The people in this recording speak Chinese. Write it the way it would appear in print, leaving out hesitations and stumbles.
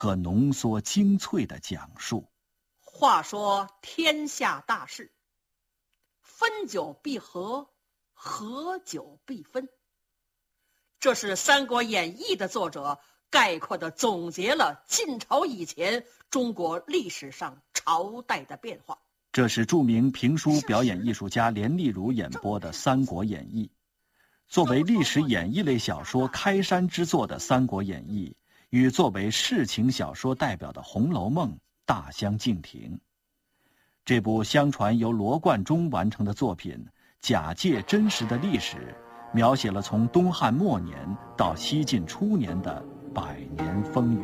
和浓缩精粹的讲述。 话说天下大事，分久必合，合久必分。这是《三国演义》的作者概括地总结了晋朝以前中国历史上朝代的变化。 这是著名评书表演艺术家连丽如演播的《三国演义》。作为历史演义类小说开山之作的《三国演义》，与作为世情小说代表的《红楼梦》大相径庭。这部相传由罗贯中完成的作品，假借真实的历史，描写了从东汉末年到西晋初年的百年风云。